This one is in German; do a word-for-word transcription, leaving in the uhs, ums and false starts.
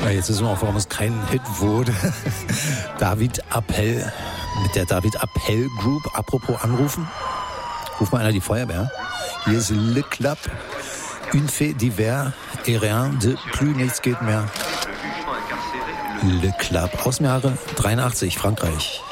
Jetzt wissen wir auch, warum es kein Hit wurde. David Appel mit der David Appel Group. Apropos anrufen. Ruf mal einer die Feuerwehr. Hier ist Le Club. Une fait divers et rien de plus, nichts geht mehr. Le Club aus dem Jahre dreiundachtzig, Frankreich.